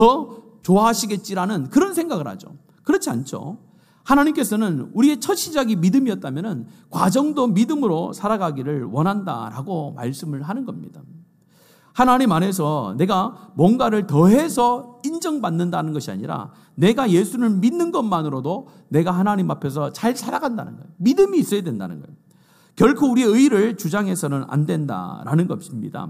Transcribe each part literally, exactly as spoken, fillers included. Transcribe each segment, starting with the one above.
더 좋아하시겠지라는 그런 생각을 하죠. 그렇지 않죠. 하나님께서는 우리의 첫 시작이 믿음이었다면 과정도 믿음으로 살아가기를 원한다라고 말씀을 하는 겁니다. 하나님 안에서 내가 뭔가를 더해서 인정받는다는 것이 아니라 내가 예수를 믿는 것만으로도 내가 하나님 앞에서 잘 살아간다는 거예요. 믿음이 있어야 된다는 거예요. 결코 우리의 의의를 주장해서는 안 된다라는 것입니다.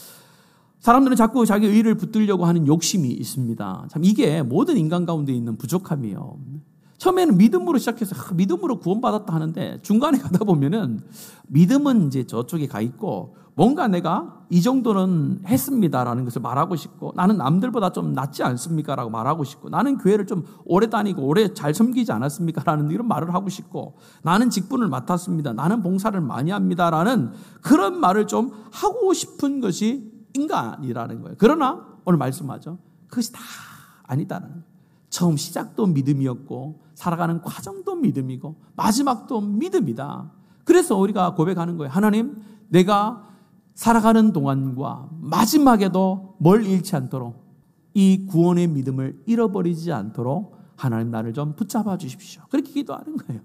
사람들은 자꾸 자기 의의를 붙들려고 하는 욕심이 있습니다. 참 이게 모든 인간 가운데 있는 부족함이에요. 처음에는 믿음으로 시작해서 아, 믿음으로 구원받았다 하는데 중간에 가다 보면은 믿음은 이제 저쪽에 가 있고 뭔가 내가 이 정도는 했습니다라는 것을 말하고 싶고 나는 남들보다 좀 낫지 않습니까라고 말하고 싶고 나는 교회를 좀 오래 다니고 오래 잘 섬기지 않았습니까라는 이런 말을 하고 싶고 나는 직분을 맡았습니다. 나는 봉사를 많이 합니다라는 그런 말을 좀 하고 싶은 것이 인간이라는 거예요. 그러나 오늘 말씀하죠. 그것이 다 아니다라는 거예요. 처음 시작도 믿음이었고 살아가는 과정도 믿음이고 마지막도 믿음이다. 그래서 우리가 고백하는 거예요. 하나님, 내가 살아가는 동안과 마지막에도 뭘 잃지 않도록 이 구원의 믿음을 잃어버리지 않도록 하나님 나를 좀 붙잡아 주십시오. 그렇게 기도하는 거예요.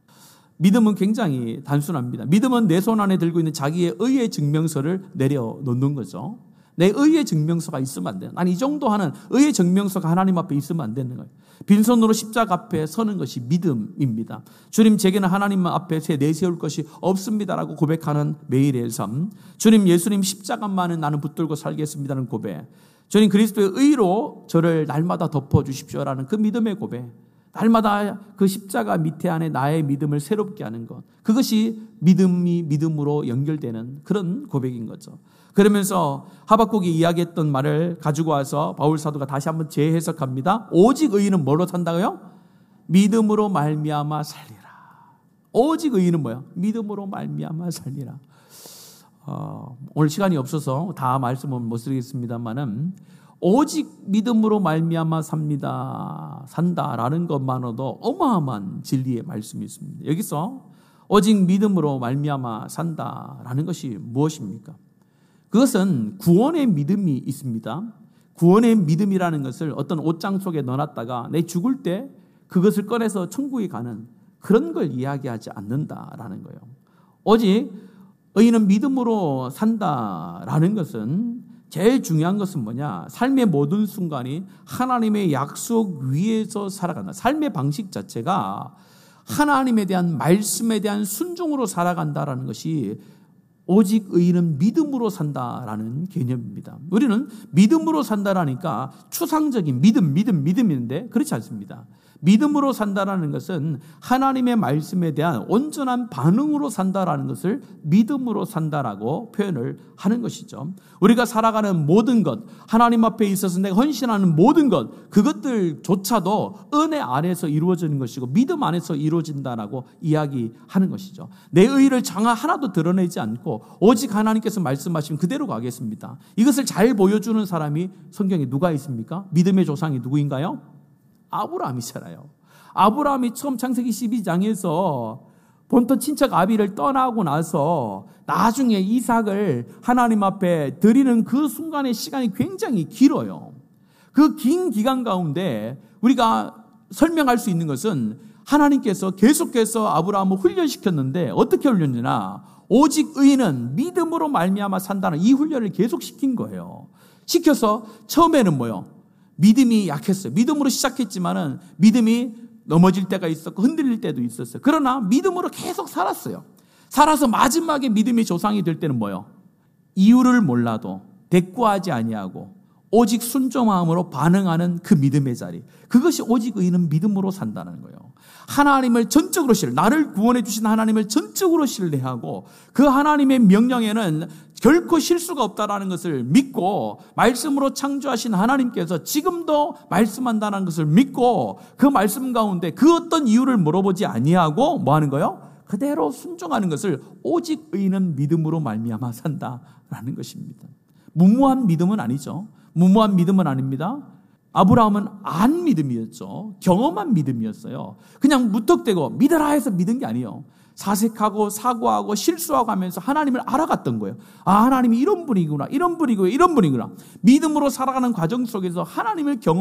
믿음은 굉장히 단순합니다. 믿음은 내 손 안에 들고 있는 자기의 의의 증명서를 내려놓는 거죠. 내 의의 증명서가 있으면 안 돼요. 난 이 정도 하는 의의 증명서가 하나님 앞에 있으면 안 되는 거예요. 빈손으로 십자가 앞에 서는 것이 믿음입니다. 주님, 제게는 하나님 앞에 내세울 것이 없습니다라고 고백하는 매일의 삶. 주님, 예수님 십자가만은 나는 붙들고 살겠습니다라는 고백. 주님, 그리스도의 의로 저를 날마다 덮어주십시오라는 그 믿음의 고백. 날마다 그 십자가 밑에 안에 나의 믿음을 새롭게 하는 것. 그것이 믿음이 믿음으로 연결되는 그런 고백인 거죠. 그러면서 하박국이 이야기했던 말을 가지고 와서 바울 사도가 다시 한번 재해석합니다. 오직 의인은 뭘로 산다고요? 믿음으로 말미암아 살리라. 오직 의인은 뭐야? 믿음으로 말미암아 살리라. 어, 오늘 시간이 없어서 다 말씀은 못 드리겠습니다만은 오직 믿음으로 말미암아 삽니다. 산다라는 것만으로도 어마어마한 진리의 말씀이 있습니다. 여기서 오직 믿음으로 말미암아 산다라는 것이 무엇입니까? 그것은 구원의 믿음이 있습니다. 구원의 믿음이라는 것을 어떤 옷장 속에 넣어놨다가 내 죽을 때 그것을 꺼내서 천국에 가는 그런 걸 이야기하지 않는다라는 거예요. 오직 의인은 믿음으로 산다라는 것은 제일 중요한 것은 뭐냐? 삶의 모든 순간이 하나님의 약속 위에서 살아간다. 삶의 방식 자체가 하나님에 대한 말씀에 대한 순종으로 살아간다라는 것이 오직 의인은 믿음으로 산다라는 개념입니다. 우리는 믿음으로 산다라니까 추상적인 믿음, 믿음, 믿음인데 그렇지 않습니다. 믿음으로 산다라는 것은 하나님의 말씀에 대한 온전한 반응으로 산다라는 것을 믿음으로 산다라고 표현을 하는 것이죠. 우리가 살아가는 모든 것, 하나님 앞에 있어서 내가 헌신하는 모든 것, 그것들조차도 은혜 안에서 이루어지는 것이고 믿음 안에서 이루어진다라고 이야기하는 것이죠. 내 의의를 장하 하나도 드러내지 않고 오직 하나님께서 말씀하시면 그대로 가겠습니다. 이것을 잘 보여주는 사람이 성경에 누가 있습니까? 믿음의 조상이 누구인가요? 아브라함이잖아요. 아브라함이 처음 창세기 십이 장에서 본토 친척 아비를 떠나고 나서 나중에 이삭을 하나님 앞에 드리는 그 순간의 시간이 굉장히 길어요. 그 긴 기간 가운데 우리가 설명할 수 있는 것은 하나님께서 계속해서 아브라함을 훈련시켰는데 어떻게 훈련이나 오직 의인은 믿음으로 말미암아 산다는 이 훈련을 계속 시킨 거예요. 시켜서 처음에는 뭐요? 믿음이 약했어요. 믿음으로 시작했지만은 믿음이 넘어질 때가 있었고 흔들릴 때도 있었어요. 그러나 믿음으로 계속 살았어요. 살아서 마지막에 믿음의 조상이 될 때는 뭐요? 이유를 몰라도 대꾸하지 아니하고 오직 순종함으로 반응하는 그 믿음의 자리. 그것이 오직 의인은 믿음으로 산다는 거예요. 하나님을 전적으로 신뢰, 나를 구원해 주신 하나님을 전적으로 신뢰하고 그 하나님의 명령에는 결코 실수가 없다라는 것을 믿고 말씀으로 창조하신 하나님께서 지금도 말씀한다는 것을 믿고 그 말씀 가운데 그 어떤 이유를 물어보지 아니하고 뭐 하는 거예요? 그대로 순종하는 것을 오직 의인은 믿음으로 말미암아 산다라는 것입니다. 무모한 믿음은 아니죠. 무모한 믿음은 아닙니다. 아브라함은 안 믿음이었죠. 경험한 믿음이었어요. 그냥 무턱대고 믿어라 해서 믿은 게 아니에요. 사색하고 사고하고 실수하고 하면서 하나님을 알아갔던 거예요. 아, 하나님이 이런 분이구나, 이런 분이구나, 이런 분이구나. 믿음으로 살아가는 과정 속에서 하나님을 경험